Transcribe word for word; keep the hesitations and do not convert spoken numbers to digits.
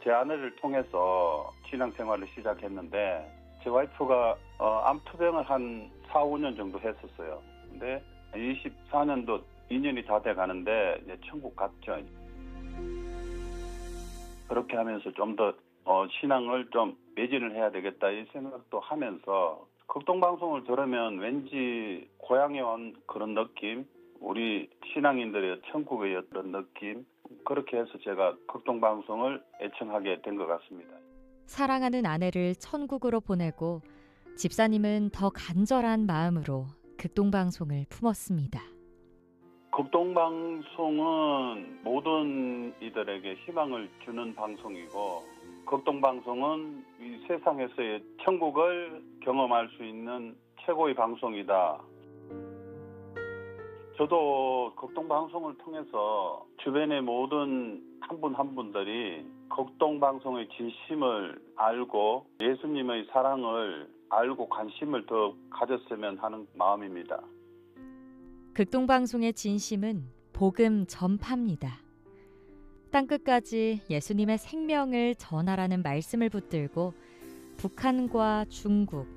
제 아내를 통해서 신앙생활을 시작했는데 제 와이프가 어, 암투병을 한 사, 오 년 정도 했었어요. 근데 이십사 년도 이 년이 다 돼가는데 이제 천국 갔죠. 그렇게 하면서 좀 더 어, 신앙을 좀 매진을 해야 되겠다 이 생각도 하면서 극동방송을 들으면 왠지 고향에 온 그런 느낌, 우리 신앙인들의 천국의 어떤 느낌, 그렇게 해서 제가 극동방송을 애청하게 된 것 같습니다. 사랑하는 아내를 천국으로 보내고 집사님은 더 간절한 마음으로 극동방송을 품었습니다. 극동방송은 모든 이들에게 희망을 주는 방송이고 극동방송은 이 세상에서의 천국을 경험할 수 있는 최고의 방송이다. 저도 극동방송을 통해서 주변의 모든 한 분 한 분들이 극동방송의 진심을 알고 예수님의 사랑을 알고 관심을 더 가졌으면 하는 마음입니다. 극동방송의 진심은 복음 전파입니다. 땅끝까지 예수님의 생명을 전하라는 말씀을 붙들고 북한과 중국,